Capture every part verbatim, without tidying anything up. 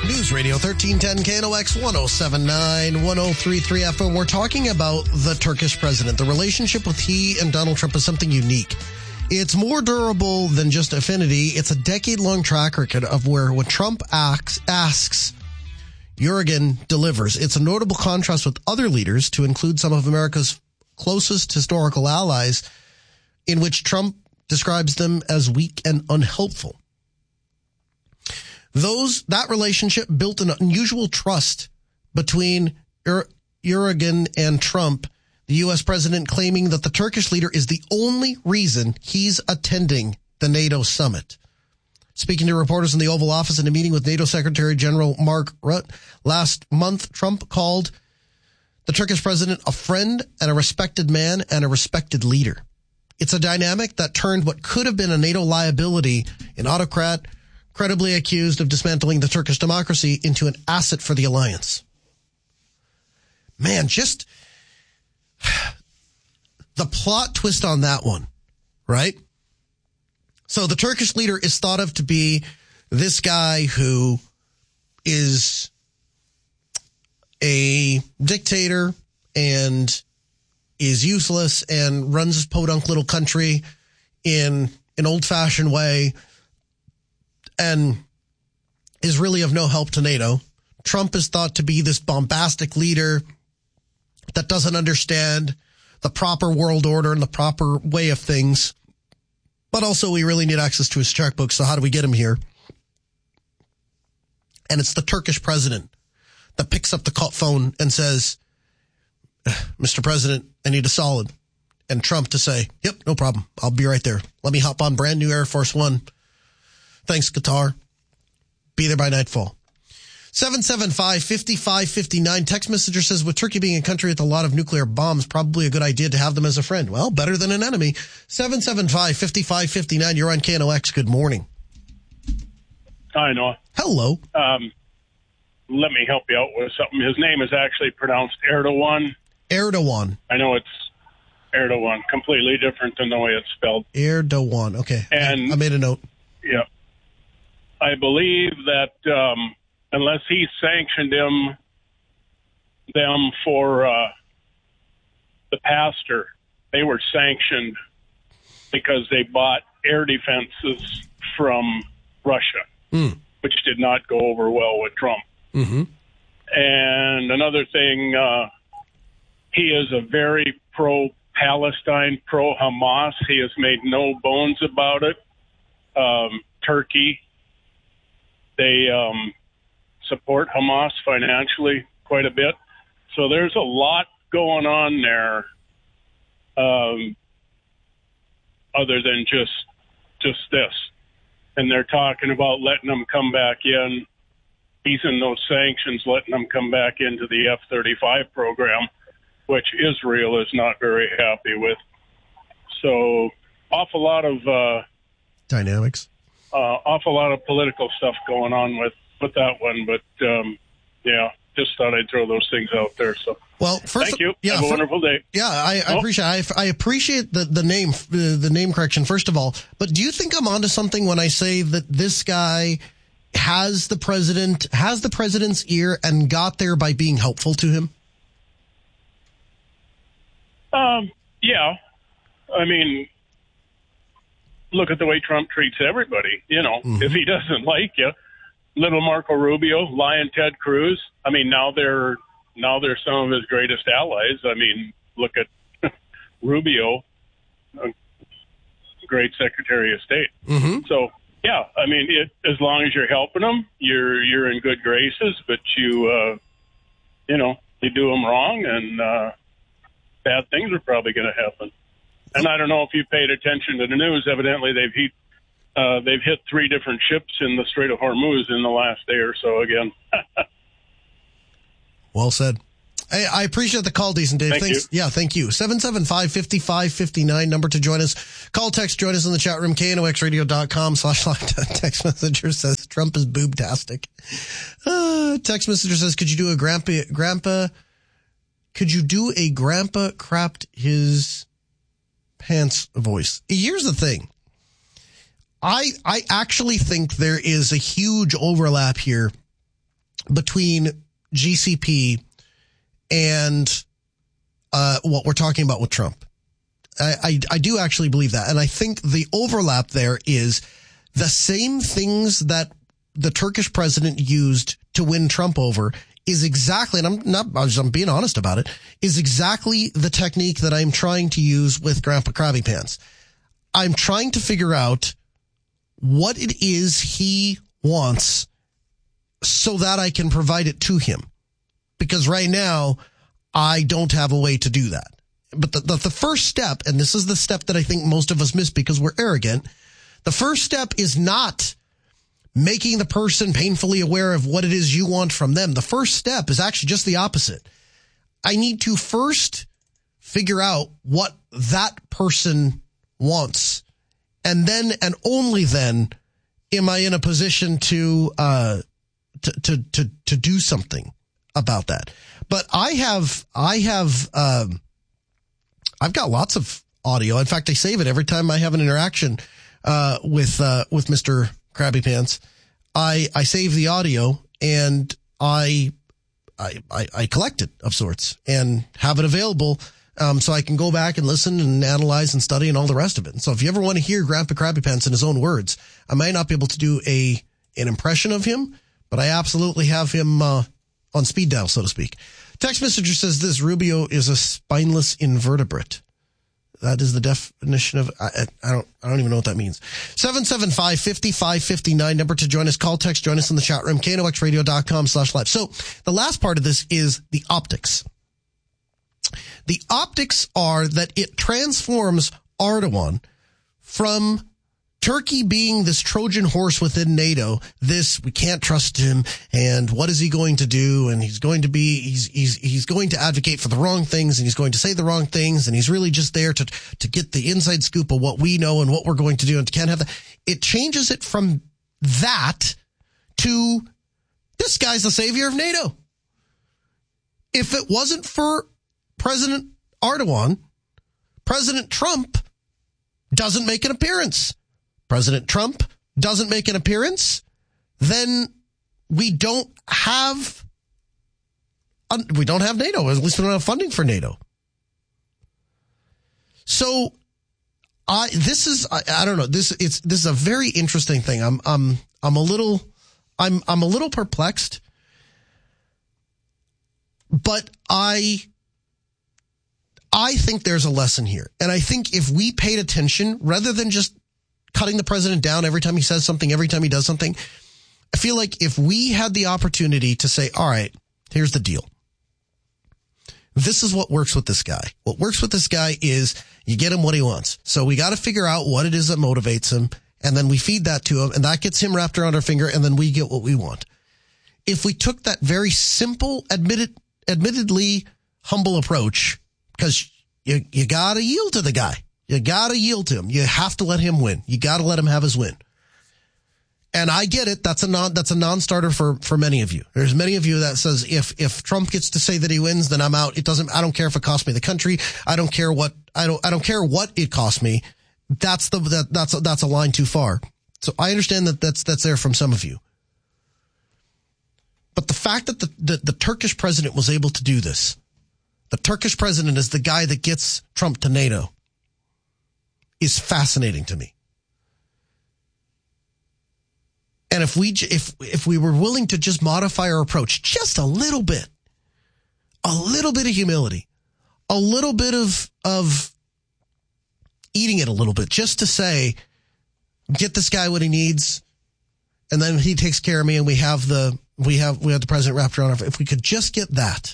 News Radio thirteen ten K N O X one oh seven point nine, one oh three point three F M. We're talking about the Turkish president. The relationship with he and Donald Trump is something unique. It's more durable than just affinity. It's a decade-long track record of where when Trump asks, asks Erdogan delivers. It's a notable contrast with other leaders, to include some of America's closest historical allies, in which Trump describes them as weak and unhelpful. Those that relationship built an unusual trust between er, Erdogan and Trump, the U S president claiming that the Turkish leader is the only reason he's attending the NATO summit. Speaking to reporters in the Oval Office in a meeting with NATO Secretary General Mark Rutte last month, Trump called the Turkish president a friend and a respected man and a respected leader. It's a dynamic that turned what could have been a NATO liability, an autocrat credibly accused of dismantling the Turkish democracy, into an asset for the alliance. Man, just the plot twist on that one, right? So the Turkish leader is thought of to be this guy who is a dictator and is useless and runs his podunk little country in an old-fashioned way and is really of no help to NATO. Trump is thought to be this bombastic leader that doesn't understand the proper world order and the proper way of things. But also we really need access to his checkbook, so how do we get him here? And it's the Turkish president that picks up the phone and says, Mister President, I need a solid. And Trump to say, yep, no problem. I'll be right there. Let me hop on brand new Air Force One. Thanks, Qatar. Be there by nightfall. seven seven five, five five five nine. Text messenger says, with Turkey being a country with a lot of nuclear bombs, probably a good idea to have them as a friend. Well, better than an enemy. seven seven five, five five five nine. You're on K N O X. Good morning. Hi, Noah. Hello. Um, let me help you out with something. His name is actually pronounced Erdogan. Erdogan. I know it's Erdogan, completely different than the way it's spelled. Erdogan. Okay. And I made a note. Yeah. I believe that um, unless he sanctioned him, them for uh, the pastor, they were sanctioned because they bought air defenses from Russia, mm. which did not go over well with Trump. Mm-hmm. And another thing, uh, he is a very pro-Palestine, pro-Hamas. He has made no bones about it. Um, Turkey, they um, support Hamas financially quite a bit. So there's a lot going on there um, other than just just this. And they're talking about letting them come back in, easing those sanctions, letting them come back into the F thirty-five program, which Israel is not very happy with. So awful lot of uh, dynamics. Uh, awful lot of political stuff going on with, with that one. But, um, yeah, just thought I'd throw those things out there. So, well, first, thank you. Yeah, Have a for, wonderful day. Yeah, I, I oh. appreciate I, I appreciate the, the name, the, the name correction, first of all. But do you think I'm onto something when I say that this guy has the president, has the president's ear and got there by being helpful to him? Um, yeah. I mean, look at the way Trump treats everybody. You know, mm-hmm. If he doesn't like you, little Marco Rubio, Lion Ted Cruz. I mean, now they're now they're some of his greatest allies. I mean, look at Rubio, a great Secretary of State. Mm-hmm. So, yeah, I mean, it, as long as you're helping them, you're you're in good graces. But you, uh, you know, you do them wrong, and uh, bad things are probably going to happen. And I don't know if you paid attention to the news. Evidently, they've hit, uh, they've hit three different ships in the Strait of Hormuz in the last day or so again. Well said. Hey, I appreciate the call, Decent Dave. Thank Thanks. You. Yeah, thank you. seven seven five, five five five nine, number to join us. Call, text, join us in the chat room. K N O X radio dot com slash live. Text messenger says Trump is boobtastic. Uh, text messenger says, could you do a grandpa, grandpa, could you do a grandpa crapped his pants voice? Here's the thing. I I actually think there is a huge overlap here between G C P and uh, what we're talking about with Trump. I, I, I do actually believe that. And I think the overlap there is the same things that the Turkish president used to win Trump over is exactly, and I'm not, I'm being honest about it, is exactly the technique that I'm trying to use with Grandpa Krabby Pants. I'm trying to figure out what it is he wants so that I can provide it to him. Because right now, I don't have a way to do that. But the, the, the first step, and this is the step that I think most of us miss because we're arrogant, the first step is not making the person painfully aware of what it is you want from them. The first step is actually just the opposite. I need to first figure out what that person wants. And then, and only then, am I in a position to, uh, to, to, to, to do something about that. But I have, I have, um, I've got lots of audio. In fact, I save it every time I have an interaction, uh, with, uh, with Mister Krabby Pants. I, I save the audio and I, I, I, I collect it of sorts and have it available. Um, so I can go back and listen and analyze and study and all the rest of it. And so if you ever want to hear Grandpa Krabby Pants in his own words, I might not be able to do a, an impression of him, but I absolutely have him, uh, on speed dial, so to speak. Text messenger says this: Rubio is a spineless invertebrate. That is the definition of, I, I don't, I don't even know what that means. seven seven five, five five five nine, number to join us. Call, text, join us in the chat room, K N O X radio dot com slash live. So the last part of this is the optics. The optics are that it transforms Erdogan from Turkey being this Trojan horse within NATO, this, we can't trust him, and what is he going to do? And he's going to be, he's, he's, he's going to advocate for the wrong things, and he's going to say the wrong things, and he's really just there to, to get the inside scoop of what we know and what we're going to do, and can't have that. It changes it from that to, this guy's the savior of NATO. If it wasn't for President Erdogan, President Trump doesn't make an appearance. President Trump doesn't make an appearance, then we don't have we don't have NATO. At least we don't have funding for NATO. So, I this is I, I don't know this it's this is a very interesting thing. I'm I'm I'm a little I'm I'm a little perplexed, but I. I think there's a lesson here. And I think if we paid attention, rather than just cutting the president down every time he says something, every time he does something, I feel like if we had the opportunity to say, all right, here's the deal. This is what works with this guy. What works with this guy is you get him what he wants. So we got to figure out what it is that motivates him. And then we feed that to him, and that gets him wrapped around our finger, and then we get what we want. If we took that very simple, admitted, admittedly humble approach, because you, you got to yield to the guy. You got to yield to him. You have to let him win. You got to let him have his win. And I get it. That's a non, that's a non-starter for, for many of you. There's many of you that says if, if Trump gets to say that he wins, then I'm out. It doesn't, I don't care if it costs me the country. I don't care what, I don't, I don't care what it costs me. That's the, that, that's, a, that's a line too far. So I understand that that's, that's there from some of you. But the fact that the, the, the Turkish president was able to do this, the Turkish president is the guy that gets Trump to NATO, is fascinating to me. And if we, if, if we were willing to just modify our approach just a little bit, a little bit of humility, a little bit of, of eating it a little bit, just to say, get this guy what he needs, and then he takes care of me, and we have the, we have, we have the president wrapped around our, if we could just get that,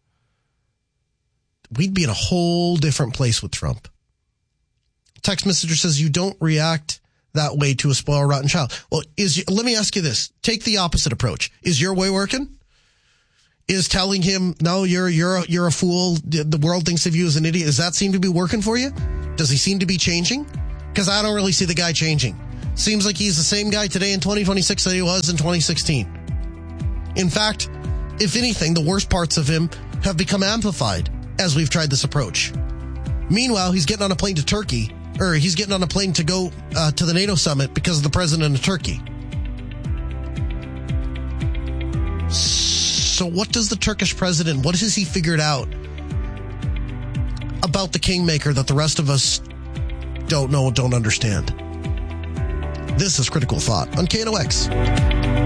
we'd be in a whole different place with Trump. Text messenger says you don't react that way to a spoiled, rotten child. Well, is let me ask you this. Take the opposite approach. Is your way working? Is telling him, no, you're you're a, you're a fool, the world thinks of you as an idiot, does that seem to be working for you? Does he seem to be changing? Because I don't really see the guy changing. Seems like he's the same guy today in twenty twenty-six that he was in twenty sixteen. In fact, if anything, the worst parts of him have become amplified as we've tried this approach. Meanwhile, he's getting on a plane to Turkey, or he's getting on a plane to go uh, to the NATO summit because of the president of Turkey. So what does the Turkish president, what has he figured out about the kingmaker that the rest of us don't know, don't understand? This is Critical Thought on K N O X.